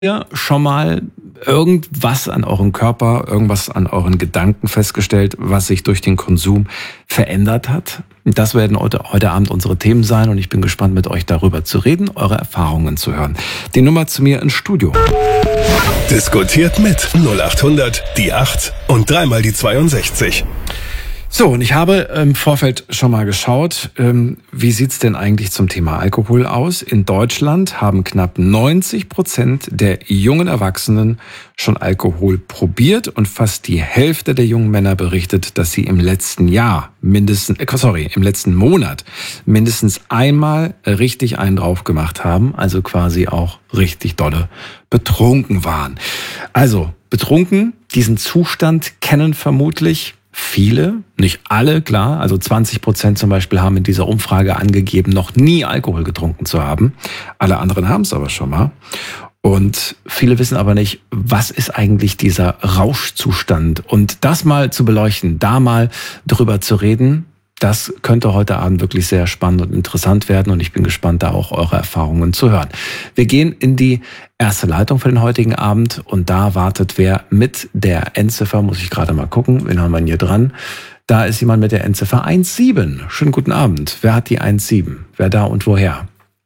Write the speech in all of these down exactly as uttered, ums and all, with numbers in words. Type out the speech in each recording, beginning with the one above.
ihr schon mal irgendwas an eurem Körper, irgendwas an euren Gedanken festgestellt, was sich durch den Konsum verändert hat? Das werden heute, heute Abend unsere Themen sein und ich bin gespannt, mit euch darüber zu reden, eure Erfahrungen zu hören. Die Nummer zu mir ins Studio. Diskutiert mit null acht hundert, die acht und dreimal die zweiundsechzig. So, und ich habe im Vorfeld schon mal geschaut, ähm, wie sieht's denn eigentlich zum Thema Alkohol aus? In Deutschland haben knapp neunzig Prozent der jungen Erwachsenen schon Alkohol probiert und fast die Hälfte der jungen Männer berichtet, dass sie im letzten Jahr mindestens, äh, sorry, im letzten Monat mindestens einmal richtig einen drauf gemacht haben, also quasi auch richtig dolle betrunken waren. Also, betrunken, diesen Zustand kennen vermutlich viele, nicht alle, klar. Also zwanzig Prozent zum Beispiel haben in dieser Umfrage angegeben, noch nie Alkohol getrunken zu haben. Alle anderen haben es aber schon mal. Und viele wissen aber nicht, was ist eigentlich dieser Rauschzustand? Und das mal zu beleuchten, da mal drüber zu reden, das könnte heute Abend wirklich sehr spannend und interessant werden. Und ich bin gespannt, da auch eure Erfahrungen zu hören. Wir gehen in die erste Leitung für den heutigen Abend. Und da wartet wer mit der Endziffer, muss ich gerade mal gucken, wen haben wir hier dran? Da ist jemand mit der Endziffer eins sieben. Schönen guten Abend. Wer hat die eins sieben? Wer da und woher?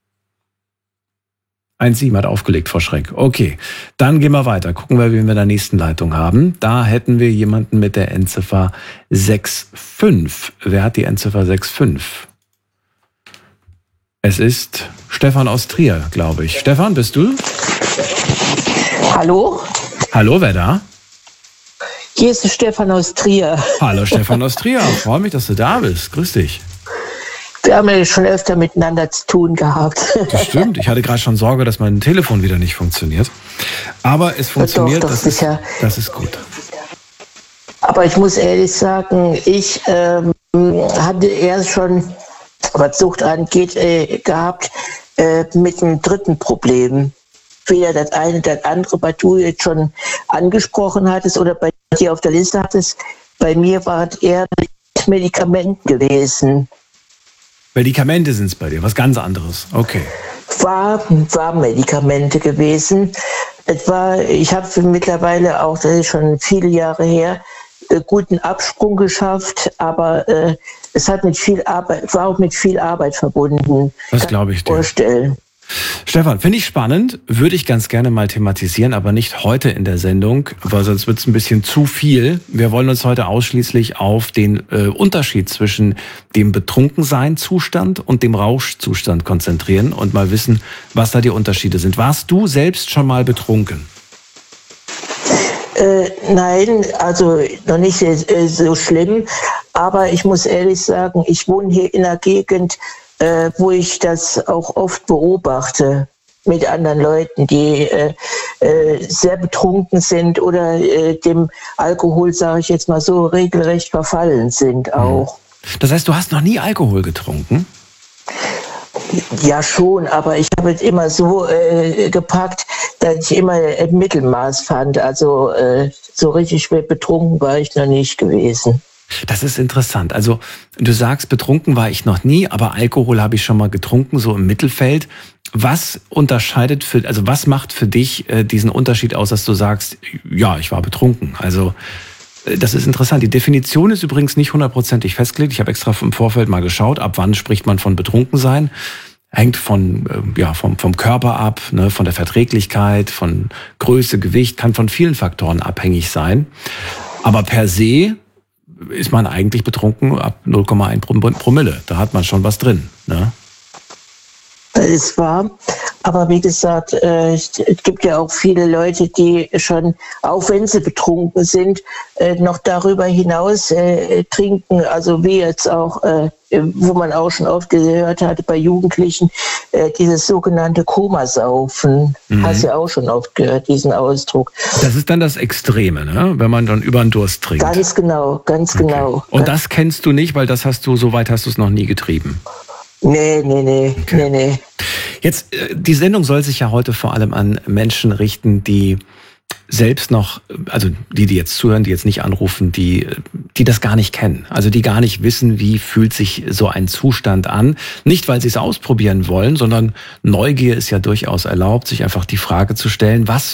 eins sieben hat aufgelegt vor Schreck. Okay, dann gehen wir weiter. Gucken wir, wen wir in der nächsten Leitung haben. Da hätten wir jemanden mit der Endziffer sechs fünf. Wer hat die Endziffer sechs fünf? Es ist Stefan aus Trier, glaube ich. Stefan, bist du? Hallo? Hallo, wer da? Hier ist Stefan aus Trier. Hallo, Stefan aus Trier. Freue mich, dass du da bist. Grüß dich. Wir haben ja schon öfter miteinander zu tun gehabt. Das stimmt. Ich hatte gerade schon Sorge, dass mein Telefon wieder nicht funktioniert. Aber es funktioniert. Doch, doch, das, ist, sicher. das ist gut. Aber ich muss ehrlich sagen, ich ähm, hatte erst schon, was Sucht angeht, äh, gehabt äh, mit einem dritten Problem. Weder das eine, das andere, was du jetzt schon angesprochen hattest oder bei dir auf der Liste hattest. Bei mir war es eher Medikament gewesen. Medikamente sind es bei dir, was ganz anderes. Okay. War, war Medikamente gewesen. Es war, ich habe mittlerweile auch, das ist schon viele Jahre her, guten Absprung geschafft, aber äh, es hat mit viel Arbeit, war auch mit viel Arbeit verbunden. Das glaube ich dir. Vorstellen. Stefan, finde ich spannend, würde ich ganz gerne mal thematisieren, aber nicht heute in der Sendung, weil sonst wird es ein bisschen zu viel. Wir wollen uns heute ausschließlich auf den äh, Unterschied zwischen dem Betrunkensein-Zustand und dem Rauschzustand konzentrieren und mal wissen, was da die Unterschiede sind. Warst du selbst schon mal betrunken? Äh, nein, also noch nicht äh, so schlimm, aber ich muss ehrlich sagen, ich wohne hier in einer Gegend, Äh, wo ich das auch oft beobachte mit anderen Leuten, die äh, äh, sehr betrunken sind oder äh, dem Alkohol, sage ich jetzt mal so, regelrecht verfallen sind auch. Das heißt, du hast noch nie Alkohol getrunken? Ja schon, aber ich habe es immer so äh, gepackt, dass ich immer ein Mittelmaß fand. Also äh, so richtig betrunken war ich noch nicht gewesen. Das ist interessant. Also du sagst, betrunken war ich noch nie, aber Alkohol habe ich schon mal getrunken, so im Mittelfeld. Was unterscheidet für, also was macht für dich äh, diesen Unterschied aus, dass du sagst, ja, ich war betrunken? Also äh, das ist interessant. Die Definition ist übrigens nicht hundertprozentig festgelegt. Ich habe extra im Vorfeld mal geschaut, ab wann spricht man von Betrunkensein. Hängt von, äh, ja, vom, vom Körper ab, ne, von der Verträglichkeit, von Größe, Gewicht, kann von vielen Faktoren abhängig sein. Aber per se ist man eigentlich betrunken ab null Komma eins Promille. Da hat man schon was drin. Ne? Das ist wahr. Aber wie gesagt, äh, es gibt ja auch viele Leute, die schon, auch wenn sie betrunken sind, äh, noch darüber hinaus äh, trinken. Also wie jetzt auch, äh, wo man auch schon oft gehört hat bei Jugendlichen, äh, dieses sogenannte Komasaufen. Mhm. Hast du ja auch schon oft gehört, diesen Ausdruck. Das ist dann das Extreme, ne? Wenn man dann über den Durst trinkt. Ganz genau, ganz okay. genau. Und das kennst du nicht, weil das hast du, so weit hast du es noch nie getrieben. Nee, nee, nee, okay. nee, nee. Jetzt, die Sendung soll sich ja heute vor allem an Menschen richten, die selbst noch, also die, die jetzt zuhören, die jetzt nicht anrufen, die, die das gar nicht kennen. Also die gar nicht wissen, wie fühlt sich so ein Zustand an. Nicht, weil sie es ausprobieren wollen, sondern Neugier ist ja durchaus erlaubt, sich einfach die Frage zu stellen, was